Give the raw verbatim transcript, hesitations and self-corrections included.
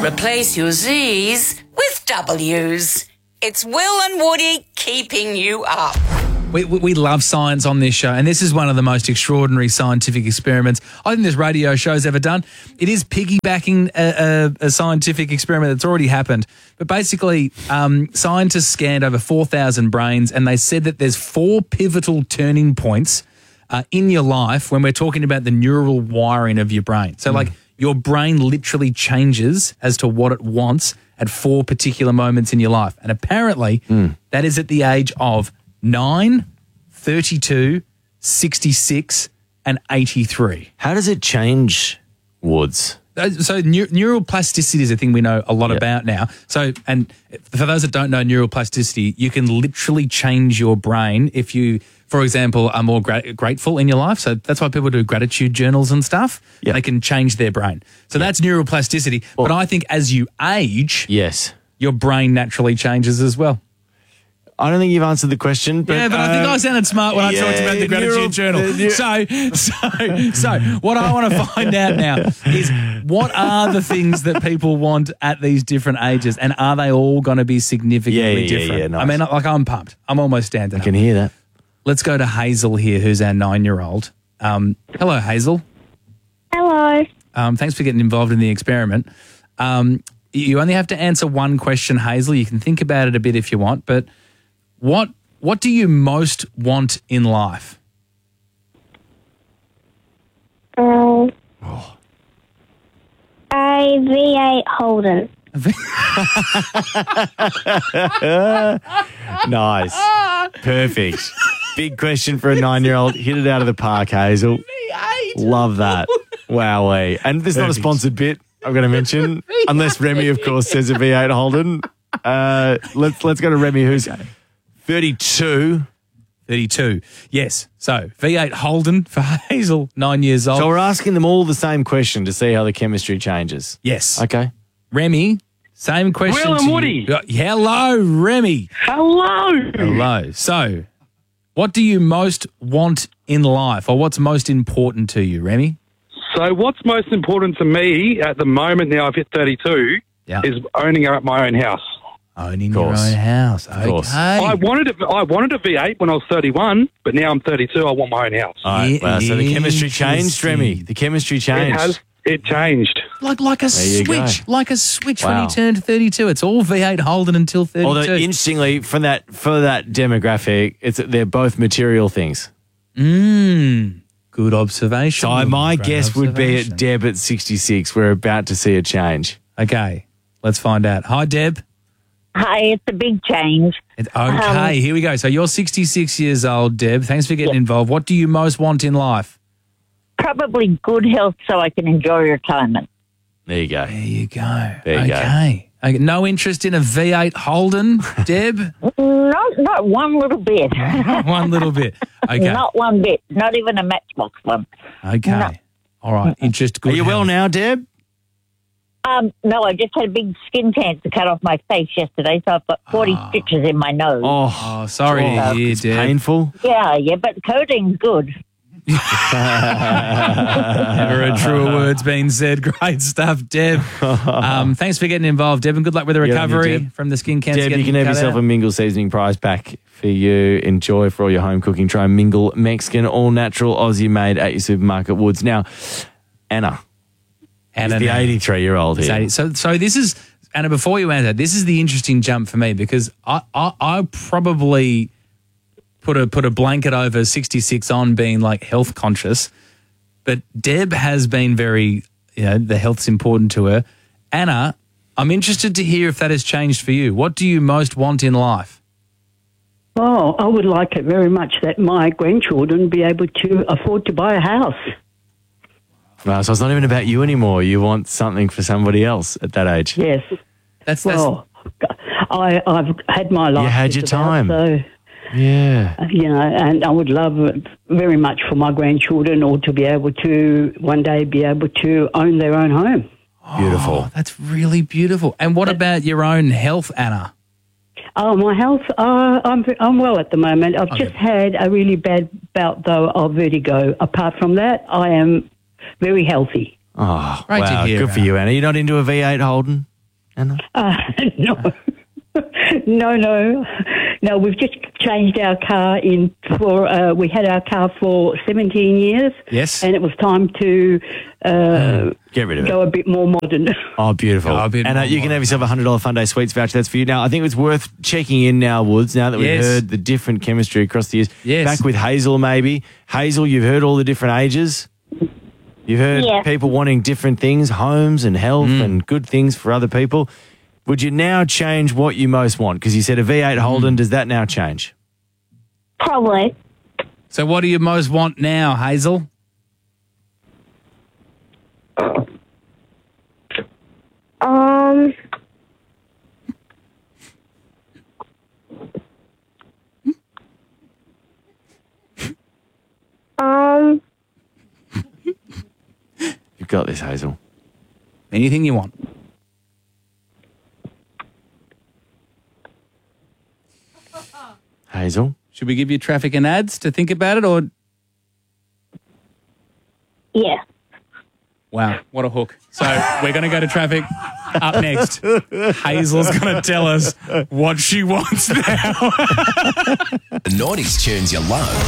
Replace your Z's with W's. It's Will and Woody keeping you up. We, we, we love science on this show, and this is one of the most extraordinary scientific experiments I think this radio show's ever done. It is piggybacking a, a, a scientific experiment that's already happened. But basically, um, scientists scanned over four thousand brains, and they said that there's four pivotal turning points uh, in your life when we're talking about the neural wiring of your brain. So, mm. like, your brain literally changes as to what it wants at four particular moments in your life. And apparently, mm. that is at the age of nine, thirty-two, sixty-six, and eighty-three. How does it change, Woods? So neur- neural plasticity is a thing we know a lot yep. about now. So, and for those that don't know neural plasticity, you can literally change your brain if you, for example, are more gra- grateful in your life. So that's why people do gratitude journals and stuff. Yep. They can change their brain. So yep. that's neural plasticity. Well, but I think as you age, yes, your brain naturally changes as well. I don't think you've answered the question. But, yeah, but uh, I think I sounded smart when yeah, I talked about the gratitude neural, journal. Uh, so, so, so what I want to find out now is what are the things that people want at these different ages, and are they all going to be significantly yeah, yeah, different? Yeah, yeah, nice. I mean, like I'm pumped. I'm almost standing I can up. hear that. Let's go to Hazel here, who's our nine-year-old. Um, hello, Hazel. Hello. Um, thanks for getting involved in the experiment. Um, you only have to answer one question, Hazel. You can think about it a bit if you want, but What what do you most want in life? Um, oh. A V eight Holden. Nice. Perfect. Big question for a nine-year-old. Hit it out of the park, Hazel. V eight. Love that. Wowee. And this is not a sponsored bit, I'm going to mention, unless Remy, of course, says a V eight Holden. Uh, let's, let's go to Remy, who's thirty-two. thirty-two. Yes. So, V eight Holden for Hazel, nine years old. So we're asking them all the same question to see how the chemistry changes. Yes. Okay. Remy, same question Will to and Woody. you. Uh, hello, Remy. Hello. Hello. So, what do you most want in life, or what's most important to you, Remy? So what's most important to me at the moment now I've hit thirty-two yeah. is owning my own house. Owning your own house. Of course. Okay. I wanted a, I wanted a V eight when I was thirty-one, but now I'm thirty-two. I want my own house. All right. Wow, so the chemistry changed, Remy. The chemistry changed. It has. It changed. Like like a switch. Go. Like a switch Wow. when he turned thirty-two. It's all V eight Holden until thirty-two. Although, interestingly, for that for that demographic, it's they're both material things. Mmm. Good observation. So my Great guess would be observation. at Deb at sixty-six. We're about to see a change. Okay. Let's find out. Hi, Deb. Hi, it's a big change. It's, okay, um, here we go. So you're sixty-six years old, Deb. Thanks for getting yeah. involved. What do you most want in life? Probably good health so I can enjoy retirement. There you go. There you go. There you okay. okay. No interest in a V eight Holden, Deb? Not, not one little bit. One little bit. Okay. Not one bit. Not even a Matchbox one. Okay. No. All right. Interest, good Are you health. well now, Deb? Um, no, I just had a big skin cancer cut off my face yesterday, so I've got forty oh. stitches in my nose. Oh, oh sorry oh, to hear, it's Deb. painful. Yeah, yeah, but coding's good. Never a truer word's been said. Great stuff, Deb. Um, thanks for getting involved, Deb, and good luck with the Good on you, recovery Deb. from the skin cancer. Deb, you can have yourself out. a Mingle seasoning prize pack for you. Enjoy for all your home cooking. Try Mingle Mexican, all natural, Aussie made at your supermarket Woods. Now, Anna. Anna, is the eighty-three-year-old here. eighty So, so this is, Anna, before you answer, this is the interesting jump for me because I, I, I probably put a put a blanket over sixty-six on being like health conscious, but Deb has been very, you know, the health's important to her. Anna, I'm interested to hear if that has changed for you. What do you most want in life? Oh, I would like it very much that my grandchildren be able to afford to buy a house. Wow, so it's not even about you anymore. You want something for somebody else at that age. Yes. That's, that's well, I, I've had my life. You had your just about, time. So, yeah. you know, and I would love it very much for my grandchildren or to be able to one day be able to own their own home. Beautiful. Oh, that's really beautiful. And what about your own health, Anna? Oh, my health, uh, I'm I'm well at the moment. I've Okay. just had a really bad bout, though, of vertigo. Apart from that, I am very healthy. Oh, Great to wow. hear, Good for Anna. you, Anna. You're not into a V eight Holden? Anna? Uh, no. No, no, no. We've just changed our car in for. Uh, we had our car for seventeen years. Yes. and it was time to uh, Get rid of go it. a bit more modern. Oh, beautiful. Oh, a bit Anna, more you can modern. have yourself a one hundred dollars Fun Day Sweets voucher. That's for you. Now, I think it's worth checking in now, Woods, now that we've Yes. heard the different chemistry across the years. Yes. Back with Hazel, maybe. Hazel, you've heard all the different ages. You've heard Yeah. people wanting different things, homes and health and good things for other people. Would you now change what you most want? Because you said a V eight Holden. Does that now change? Probably. So what do you most want now, Hazel? Um. Um. You've got this, Hazel. Anything you want. Hazel? Should we give you traffic and ads to think about it, or Yeah. wow, what a hook? So we're going to go to traffic. Up next, Hazel's going to tell us what she wants now. The nineties tunes you love.